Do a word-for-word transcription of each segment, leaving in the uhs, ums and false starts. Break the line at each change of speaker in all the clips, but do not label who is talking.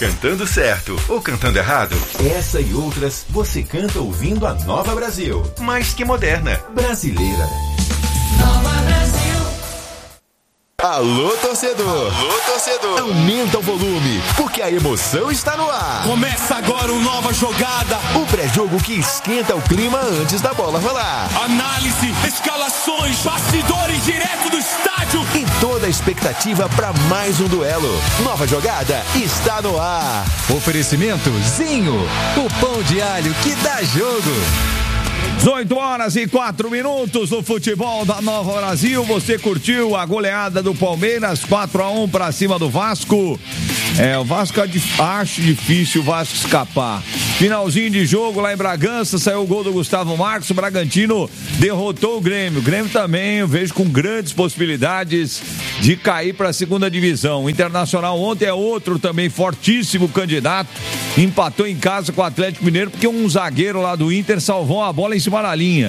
Cantando certo ou cantando errado? Essa e outras você canta ouvindo a Nova Brasil. Mais que moderna. Brasileira.
Nova Brasil.
Alô, torcedor!
Alô, torcedor!
Aumenta o volume, porque a emoção está no ar.
Começa agora uma nova jogada.
O pré-jogo que esquenta o clima antes da bola rolar.
Análise, escalações, bastidores direto do estádio.
E toda a expectativa para mais um duelo. Nova jogada está no ar.
Oferecimento Zinho, o pão de alho que dá jogo.
dezoito horas e quatro minutos no futebol da Nova Brasil. Você curtiu a goleada do Palmeiras, quatro a um para cima do Vasco. É, o Vasco acho difícil o Vasco escapar. Finalzinho de jogo lá em Bragança, saiu o gol do Gustavo Marcos, o Bragantino derrotou o Grêmio. O Grêmio também eu vejo com grandes possibilidades de cair para a segunda divisão. O Internacional ontem é outro também fortíssimo candidato, empatou em casa com o Atlético Mineiro porque um zagueiro lá do Inter salvou a bola em cima da linha.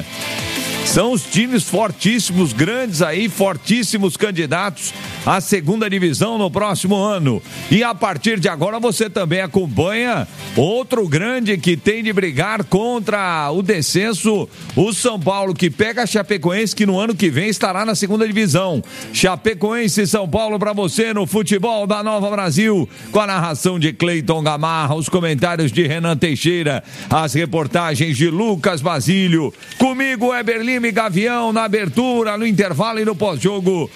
São os times fortíssimos, grandes aí, fortíssimos candidatos à segunda divisão no próximo ano. E a partir de agora você também acompanha outro grande que tem de brigar contra o descenso, o São Paulo, que pega a Chapecoense, que no ano que vem estará na segunda divisão. Chapecoense e São Paulo para você no futebol da Nova Brasil, com a narração de Cleiton Gamarra, os comentários de Renan Teixeira, as reportagens de Lucas Basílio, comigo Weber Lima e Gavião na abertura, no intervalo e no pós-jogo.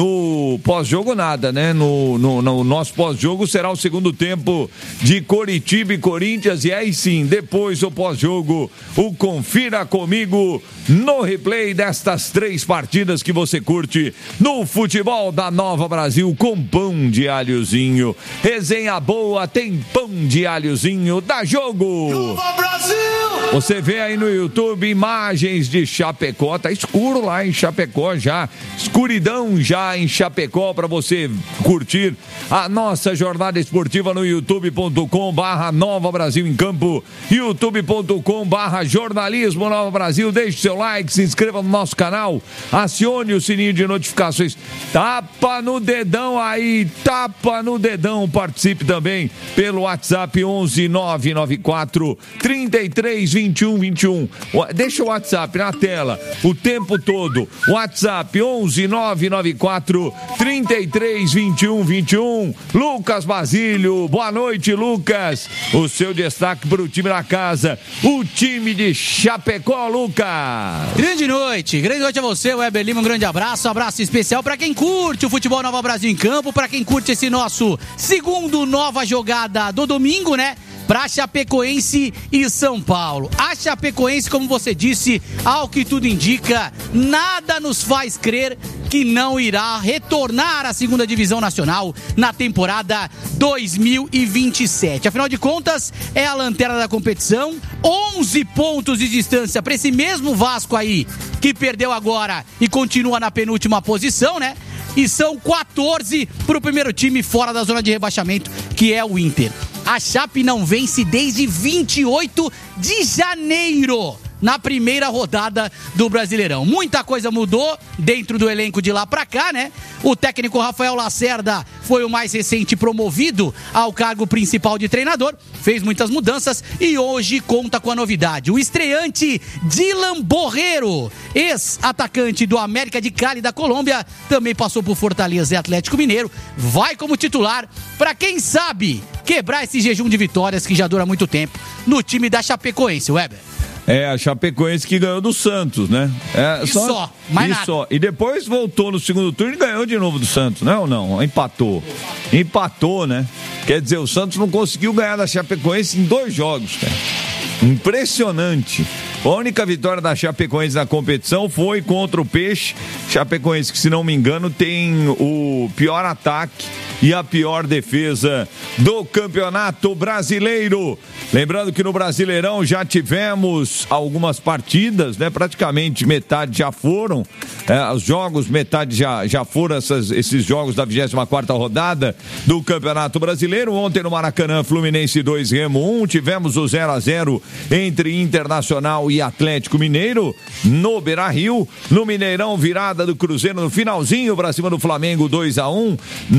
No pós-jogo nada, né? No, no, no nosso pós-jogo será o segundo tempo de Coritiba e Corinthians, e aí sim, depois do pós-jogo, o Confira Comigo no replay destas três partidas que você curte no futebol da Nova Brasil com pão de alhozinho. Resenha boa, tem pão de alhozinho, dá jogo!
Nova Brasil!
Você vê aí no YouTube imagens de Chapecó, tá escuro lá em Chapecó já, escuridão já em Chapecó para você curtir a nossa jornada esportiva no youtube ponto com barra Nova Brasil em Campo, youtube ponto com barra Jornalismo Nova Brasil. Deixe seu like, se inscreva no nosso canal, acione o sininho de notificações, tapa no dedão aí, tapa no dedão, participe também pelo WhatsApp onze nove nove quatro, trinta e três, vinte e um, vinte e um. Deixa o WhatsApp na tela o tempo todo. WhatsApp onze nove nove quatro, trinta e três, vinte e um, vinte e um. Lucas Basílio, boa noite, Lucas. O seu destaque para o time da casa, o time de Chapecó, Lucas.
Grande noite, grande noite a você, Weber Lima, um grande abraço, um abraço especial para quem curte o futebol Nova Brasil em Campo, para quem curte esse nosso segundo Nova Jogada do domingo, né? Para Chapecoense e São Paulo. A Chapecoense, como você disse, ao que tudo indica, nada nos faz crer que não irá retornar à segunda divisão nacional na temporada dois mil e vinte e sete. Afinal de contas, é a lanterna da competição, onze pontos de distância para esse mesmo Vasco aí, que perdeu agora e continua na penúltima posição, né? E são quatorze para o primeiro time fora da zona de rebaixamento, que é o Inter. A Chape não vence desde vinte e oito de janeiro, na primeira rodada do Brasileirão. Muita coisa mudou dentro do elenco de lá pra cá, né? O técnico Rafael Lacerda foi o mais recente promovido ao cargo principal de treinador, fez muitas mudanças e hoje conta com a novidade. O estreante Dylan Borreiro, ex-atacante do América de Cali da Colômbia, também passou por Fortaleza e Atlético Mineiro, vai como titular pra, quem sabe, quebrar esse jejum de vitórias que já dura muito tempo no time da Chapecoense, Weber.
É, a Chapecoense que ganhou do Santos, né? É,
e só, só mais
e
nada.
Só. E depois voltou no segundo turno e ganhou de novo do Santos, né? Ou não? Empatou. Empatou, né? Quer dizer, o Santos não conseguiu ganhar da Chapecoense em dois jogos, cara. Impressionante. A única vitória da Chapecoense na competição foi contra o Peixe. Chapecoense que, se não me engano, tem o pior ataque e a pior defesa do Campeonato Brasileiro. Lembrando que no Brasileirão já tivemos algumas partidas, né? Praticamente metade já foram. É, os jogos, metade já, já foram essas, esses jogos da vigésima quarta rodada do Campeonato Brasileiro. Ontem no Maracanã, Fluminense dois, Remo um. Tivemos o zero a zero entre Internacional e Atlético Mineiro no Beira-Rio. No Mineirão, virada do Cruzeiro no finalzinho pra cima do Flamengo, dois a um. Na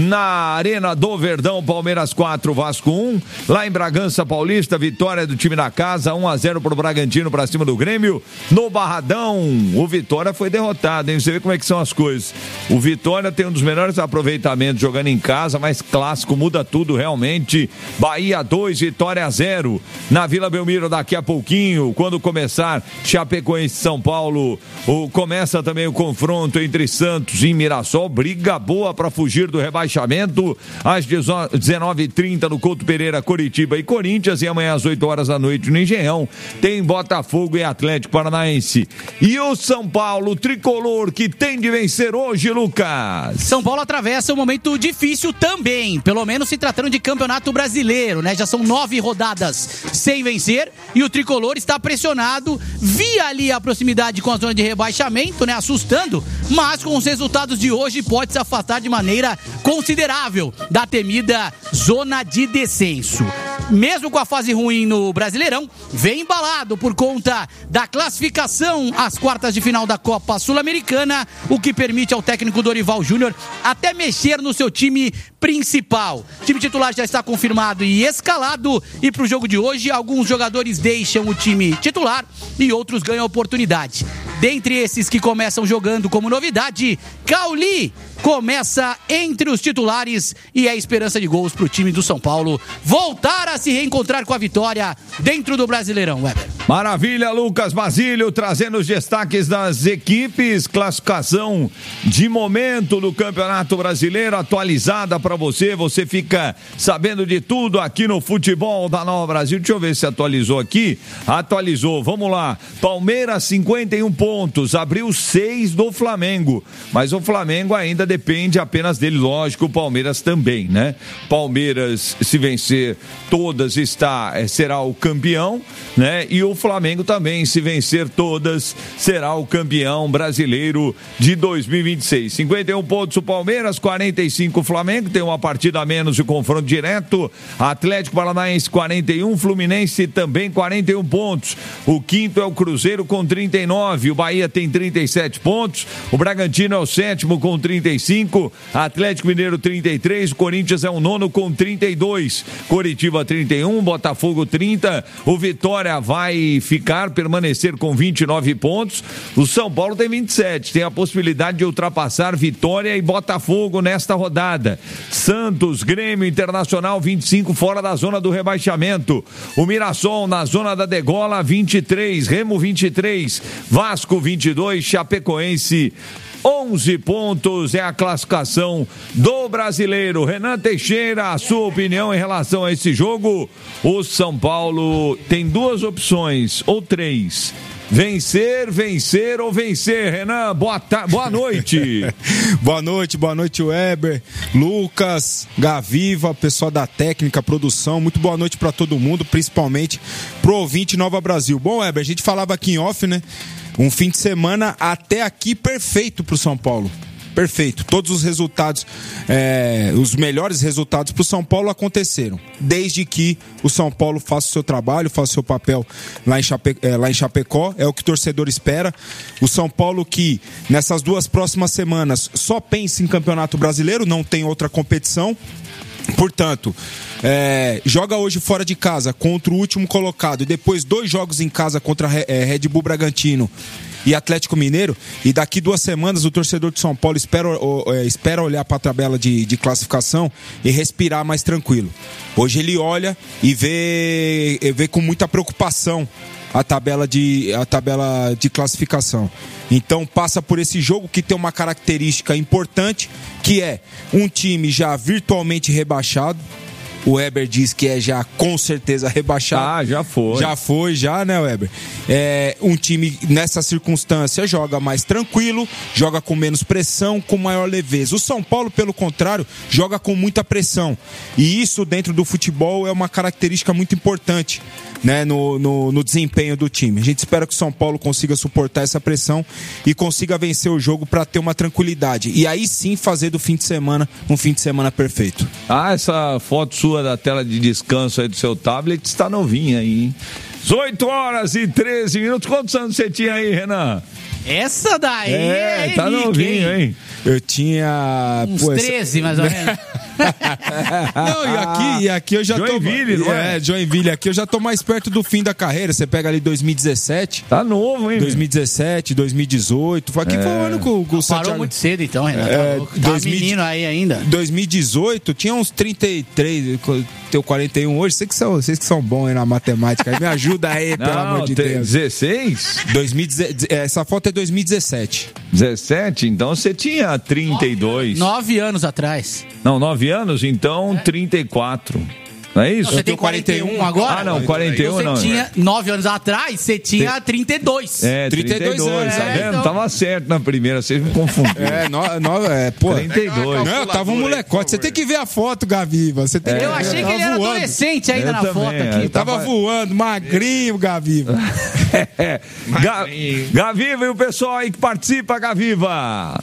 Arena do Verdão, Palmeiras quatro, Vasco um. Lá em Bragança Paulista, vitória do time da casa, um a zero pro Bragantino pra cima do Grêmio. No Barradão, o Vitória foi derrotado, hein? Você vê como é que são as coisas. O Vitória tem um dos melhores aproveitamentos jogando em casa, mas clássico, muda tudo realmente. Bahia dois, Vitória zero. Na Vila Belmiro, daqui a pouquinho, quando começar Chapecoense São Paulo, o, começa também o confronto entre Santos e Mirassol. Briga boa para fugir do rebaixamento. Às dezenove e trinta no Couto Pereira, Coritiba e Corinthians. E amanhã às oito horas da noite no Engenhão tem Botafogo e Atlético Paranaense. E o São Paulo, tricolor, que tem de vencer hoje, Lucas.
São Paulo atravessa um momento difícil também, pelo menos se tratando de campeonato brasileiro, né? Já são nove rodadas sem vencer e o tricolor está pressionado, via ali a proximidade com a zona de rebaixamento, né? Assustando, mas com os resultados de hoje pode se afastar de maneira considerável da temida zona de descenso. Mesmo com a fase ruim no Brasileirão, vem embalado por conta da classificação às quartas de final da Copa Sul-Americana, o que permite ao técnico Dorival Júnior até mexer no seu time principal. O time titular já está confirmado e escalado, e para o jogo de hoje, alguns jogadores deixam o time titular e outros ganham oportunidade. Dentre esses que começam jogando como novidade, Cauli começa entre os titulares e é esperança de gols para o time do São Paulo voltar a se reencontrar com a vitória dentro do Brasileirão, Weber.
Maravilha, Lucas Basílio, trazendo os destaques das equipes, classificação de momento do Campeonato Brasileiro atualizada para você, você fica sabendo de tudo aqui no Futebol da Nova Brasil. Deixa eu ver se atualizou aqui, atualizou, vamos lá, Palmeiras cinquenta e um pontos, abriu seis do Flamengo, mas o Flamengo ainda depende apenas dele, lógico, o Palmeiras também, né? Palmeiras, se vencer todas, está, será o campeão, né? E o Flamengo também, se vencer todas, será o campeão brasileiro de dois mil e vinte e seis. cinquenta e um pontos o Palmeiras, quarenta e cinco o Flamengo, tem uma partida a menos de confronto direto. Atlético Paranaense quarenta e um, Fluminense também quarenta e um pontos. O quinto é o Cruzeiro com trinta e nove, o Bahia tem trinta e sete pontos, o Bragantino é o sétimo com trinta e cinco, Atlético Mineiro trinta e três, o Corinthians é o nono com trinta e dois, Coritiba trinta e um, Botafogo trinta, o Vitória vai ficar, permanecer com vinte e nove pontos, o São Paulo tem vinte e sete, tem a possibilidade de ultrapassar Vitória e Botafogo nesta rodada. Santos, Grêmio, Internacional vinte e cinco, fora da zona do rebaixamento, o Mirassol na zona da degola vinte e três, Remo vinte e três, Vasco vinte e dois, Chapecoense onze pontos, é a classificação do brasileiro. Renan Teixeira, a sua opinião em relação a esse jogo? O São Paulo tem duas opções, ou três: vencer, vencer ou vencer. Renan, boa, ta... boa noite.
Boa noite, boa noite, Weber, Lucas, Gaviva, pessoal da técnica, produção. Muito boa noite para todo mundo, principalmente pro ouvinte Nova Brasil. Bom, Weber, a gente falava aqui em off, né? Um fim de semana até aqui perfeito pro São Paulo. Perfeito. Todos os resultados, é, os melhores resultados pro São Paulo aconteceram. Desde que o São Paulo faça o seu trabalho, faça o seu papel lá em, Chape, é, lá em Chapecó. É o que o torcedor espera. O São Paulo que nessas duas próximas semanas só pensa em Campeonato Brasileiro, não tem outra competição. Portanto, é, joga hoje fora de casa contra o último colocado e depois dois jogos em casa contra é, Red Bull Bragantino e Atlético Mineiro, e daqui duas semanas o torcedor de São Paulo espera, é, espera olhar para a tabela de, de classificação e respirar mais tranquilo. Hoje ele olha e vê, vê com muita preocupação a tabela de, a tabela de classificação. Então passa por esse jogo que tem uma característica importante, que é um time já virtualmente rebaixado. O Weber diz que é já com certeza rebaixado.
Ah, já foi.
Já foi, já, né, Weber? É, um time nessa circunstância joga mais tranquilo, joga com menos pressão, com maior leveza. O São Paulo, pelo contrário, joga com muita pressão. E isso dentro do futebol é uma característica muito importante, né, no, no, no desempenho do time. A gente espera que o São Paulo consiga suportar essa pressão e consiga vencer o jogo para ter uma tranquilidade. E aí sim fazer do fim de semana um fim de semana perfeito.
Ah, essa foto sua da tela de descanso aí do seu tablet está novinha aí, hein? dezoito horas e treze minutos. Quantos anos você tinha aí, Renan?
Essa daí
é,
é
tá novinho, hein?
Eu tinha...
Uns pô, treze, essa... mais ou menos.
Não, e aqui, e aqui eu já
Joinville,
tô...
não é?
É, Joinville. Aqui eu já tô mais perto do fim da carreira. Você pega ali dois mil e dezessete.
Tá novo, hein?
dois mil e dezessete, dois mil e dezoito. Aqui é. foi o ano que o, o
Parou
Santiago...
muito cedo, então, Renato.
É,
tá
dois mil...
menino aí ainda.
dois mil e dezoito, tinha uns trinta e três, teu quarenta e um hoje. Vocês que são, vocês que são bons aí na matemática. Me ajuda aí,
Não,
pelo amor de
tem
Deus.
dezesseis?
dois mil e dezessete, essa foto é dois mil e dezessete.
dezessete? Então você tinha trinta e dois.
Nove anos atrás.
Não, nove anos? Então trinta e quatro. Não é isso?
Você tem quarenta e um agora?
Ah, não, quarenta e um
você
não.
Você tinha nove anos atrás, você tinha trinta e dois.
É, trinta e dois, trinta e dois, tá vendo? Então... Tava certo na primeira, vocês me confundiram.
É, no, no, é pô.
trinta e dois.
Não, eu tava um molecote. Você tem que ver a foto, Gaviva. Você tem
é,
que...
Eu achei que ele era voando. Adolescente ainda eu na também, foto aqui.
Eu tava, tava voando, magrinho, Gaviva.
é, magrinho. Gaviva e o pessoal aí que participa, Gaviva.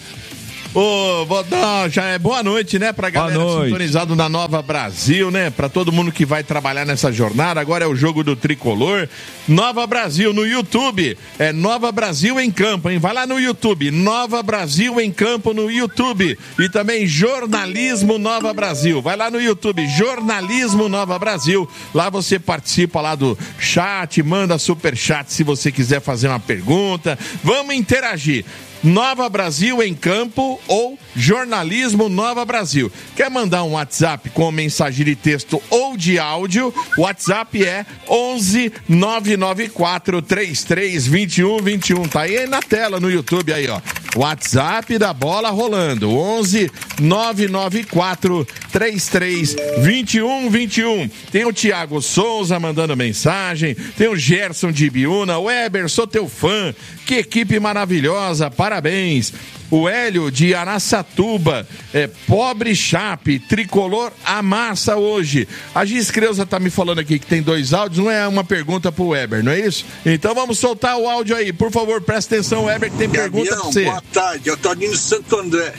Ô, vou dar, já é boa noite, né, pra galera sintonizado na Nova Brasil, né, pra todo mundo que vai trabalhar nessa jornada. Agora é o jogo do Tricolor. Nova Brasil no YouTube, é Nova Brasil em Campo, hein? Vai lá no YouTube, Nova Brasil em Campo no YouTube. E também Jornalismo Nova Brasil. Vai lá no YouTube, Jornalismo Nova Brasil. Lá você participa lá do chat, manda super chat se você quiser fazer uma pergunta. Vamos interagir. Nova Brasil em Campo ou Jornalismo Nova Brasil. Quer mandar um WhatsApp com mensagem de texto ou de áudio? O WhatsApp é onze nove nove quatro três três dois um dois um. Tá aí na tela no YouTube aí, ó. WhatsApp da Bola Rolando. onze nove nove quatro três três dois um dois um. Tem o Thiago Souza mandando mensagem. Tem o Gerson de Ibiúna. Weber, sou teu fã. Que equipe maravilhosa. Parabéns. O Hélio de Araçatuba, é, pobre Chape, Tricolor amassa hoje. A Giz Creuza tá me falando aqui que tem dois áudios, não é uma pergunta pro Weber, não é isso? Então vamos soltar o áudio aí, por favor, presta atenção, Weber, que tem pergunta pra você.
Boa tarde, eu tô Toninho de Santo André.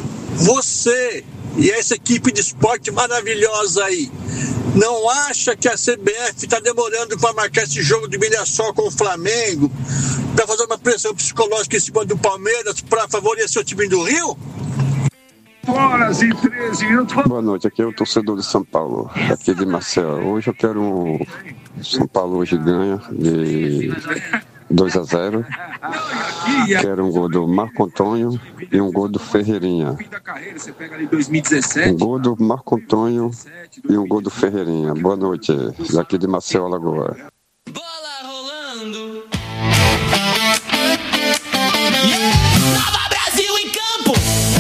Você e essa equipe de esporte maravilhosa aí, não acha que a C B F tá demorando para marcar esse jogo de Mirassol com o Flamengo, para fazer uma pressão psicológica em cima do Palmeiras para favorecer o time do Rio?
Horas e treze minutos. Boa noite, aqui é o torcedor de São Paulo, aqui de Marcel. Hoje eu quero um São Paulo hoje ganha de dois a zero. Quero um gol do Marco Antônio e um gol do Ferreirinha. Um gol do Marco Antônio e um gol do Ferreirinha. Boa noite, daqui de Marcel, Alagoas.
Bola rolando.
Nova Brasil em campo.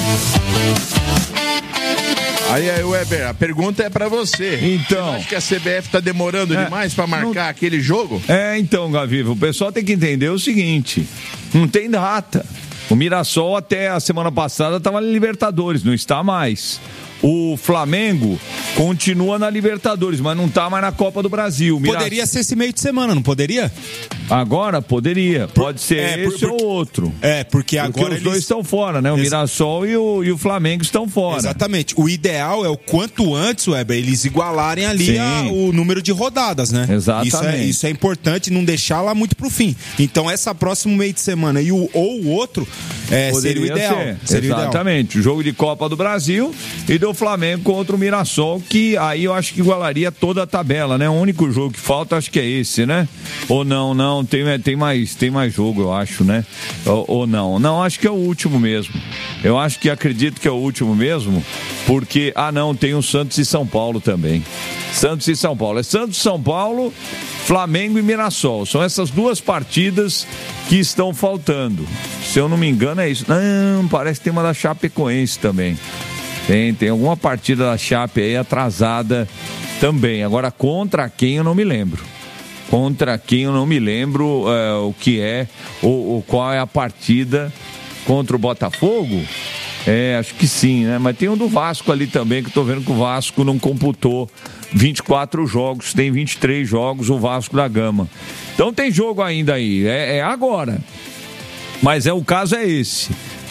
Aí, aí, Weber, a pergunta é pra você.
Então.
Você acha que a C B F tá demorando é, demais pra marcar não... aquele jogo?
É, então, Gaviva, o pessoal tem que entender o seguinte: não tem data. O Mirassol até a semana passada estava na Libertadores, não está mais. O Flamengo continua na Libertadores, mas não está mais na Copa do Brasil.
Mirassol... Poderia ser esse meio de semana, não poderia?
Agora poderia. Pode ser é, esse por, por... ou outro.
É, porque, porque agora
os
eles...
dois estão fora, né? O Ex... Mirassol e o, e o Flamengo estão fora.
Exatamente. O ideal é o quanto antes, Weber, eles igualarem ali a, o número de rodadas, né?
Exatamente.
Isso é, isso é importante, não deixar lá muito pro fim. Então, essa próxima meio de semana e o, ou o outro é, seria o ideal.
Ser.
Seria
Exatamente. O, o jogo de Copa do Brasil e do Flamengo contra o Mirassol, que aí eu acho que igualaria toda a tabela, né? O único jogo que falta, acho que é esse, né? Ou não, não, tem, tem, mais, tem mais jogo, eu acho, né? Ou, ou não. Não, acho que é o último mesmo. Eu acho que acredito que é o último mesmo, porque, ah não, tem o Santos e São Paulo também. Santos e São Paulo. É Santos, São Paulo, Flamengo e Mirassol. São essas duas partidas que estão faltando. Se eu não me engano é isso. Não, parece que tem uma da Chapecoense também. Tem, tem alguma partida da Chape aí atrasada também. Agora, contra quem eu não me lembro. Contra quem eu não me lembro é, o que é, ou, ou qual é a partida contra o Botafogo. É, acho que sim, né? Mas tem um do Vasco ali também, que eu tô vendo que o Vasco não computou vinte e quatro jogos, tem vinte e três jogos o Vasco da Gama. Então tem jogo ainda aí, é, é agora. Mas é, o caso é esse.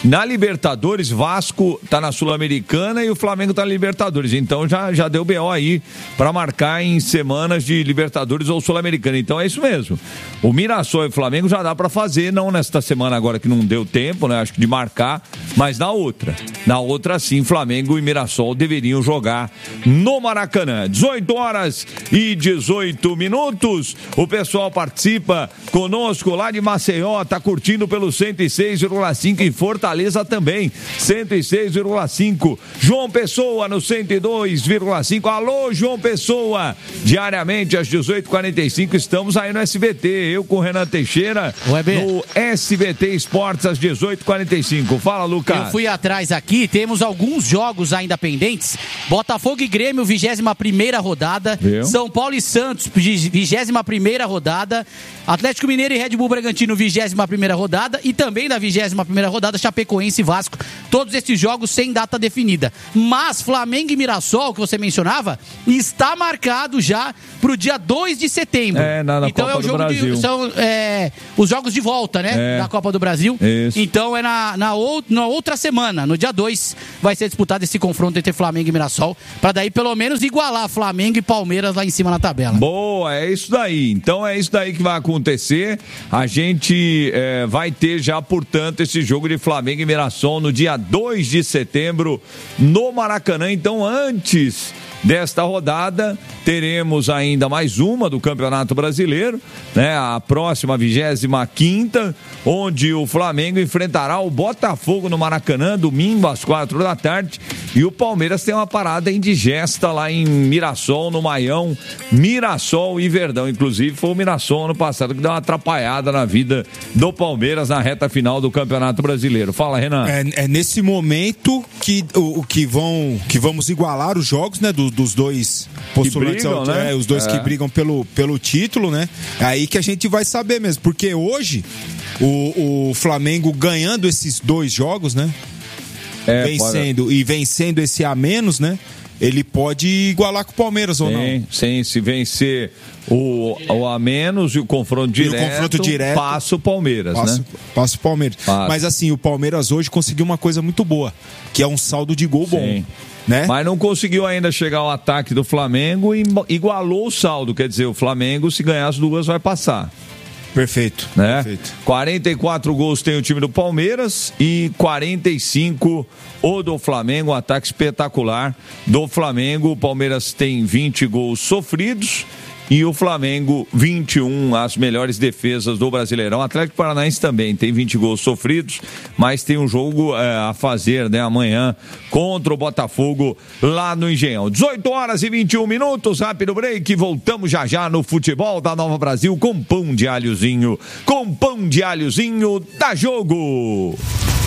Na Libertadores, Vasco tá na Sul-Americana e o Flamengo tá na Libertadores. Então já, já deu B O aí para marcar em semanas de Libertadores ou Sul-Americana. Então é isso mesmo. O Mirassol e o Flamengo já dá para fazer, não nesta semana agora que não deu tempo, né? Acho que de marcar, mas na outra. Na outra sim, Flamengo e Mirassol deveriam jogar no Maracanã. dezoito horas e dezoito minutos. O pessoal participa conosco lá de Maceió, tá curtindo pelo cento e seis vírgula cinco em Fortaleza também. cento e seis vírgula cinco. João Pessoa no cento e dois vírgula cinco. Alô, João Pessoa. Diariamente às dezoito e quarenta e cinco estamos aí no S B T. Eu com o Renan Teixeira no S B T Esportes às dezoito e quarenta e cinco. Fala, Lucas.
Eu fui atrás aqui, temos alguns jogos ainda pendentes. Botafogo e Grêmio, vigésima primeira rodada. Viu? São Paulo e Santos, vigésima primeira rodada. Atlético Mineiro e Red Bull Bragantino, vigésima primeira rodada. E também da vigésima primeira rodada, Chapecoense e Vasco. Todos esses jogos sem data definida. Mas Flamengo e Mirassol, que você mencionava, está marcado já para o dia dois de setembro.
É, na, na
então
Copa
é o jogo
do Brasil.
De, são é, os jogos de volta, né?
É.
Da Copa do Brasil.
Isso.
Então é na, na, ou, na outra semana, no dia dois, vai ser disputado esse confronto entre Flamengo e Mirassol, para daí pelo menos igualar Flamengo e Palmeiras lá em cima na tabela.
Boa, é isso daí. Então é isso daí que vai acontecer. A gente é, vai ter já, portanto, esse jogo de Flamengo e Mirassol no dia dois de setembro no Maracanã. Então, antes desta rodada, teremos ainda mais uma do Campeonato Brasileiro, né? A próxima, vigésima quinta, onde o Flamengo enfrentará o Botafogo no Maracanã, domingo às quatro da tarde, e o Palmeiras tem uma parada indigesta lá em Mirassol, no Maião, Mirassol e Verdão. Inclusive, foi o Mirassol ano passado que deu uma atrapalhada na vida do Palmeiras na reta final do Campeonato Brasileiro. Fala, Renan.
É, é nesse momento que, o, que, vão, que vamos igualar os jogos, né, do, dos dois postulantes,
brigam, né?
é, os dois
é.
que brigam pelo, pelo título, né? É aí que a gente vai saber mesmo, porque hoje o, o Flamengo ganhando esses dois jogos, né? É, vencendo pode... e vencendo esse a menos, né? Ele pode igualar com o Palmeiras
sim,
ou não?
Sim, se vencer o, o a menos e o confronto direto,
e o confronto direto
passa o Palmeiras,
passa,
né?
Passa o Palmeiras. Passa. Mas assim, o Palmeiras hoje conseguiu uma coisa muito boa, que é um saldo de gol sim. bom. Né?
Mas não conseguiu ainda chegar ao ataque do Flamengo e igualou o saldo. Quer dizer, o Flamengo, se ganhar as duas, vai passar.
Perfeito,
né?
perfeito.
quarenta e quatro gols tem o time do Palmeiras e quarenta e cinco o do Flamengo. Um ataque espetacular do Flamengo. O Palmeiras tem vinte gols sofridos e o Flamengo vinte e um, as melhores defesas do Brasileirão. O Atlético Paranaense também tem vinte gols sofridos, mas tem um jogo é, a fazer, né, amanhã contra o Botafogo lá no Engenhão. dezoito horas e vinte e um minutos, rápido break, voltamos já já no futebol da Nova Brasil com pão de alhozinho, com pão de alhozinho, dá jogo!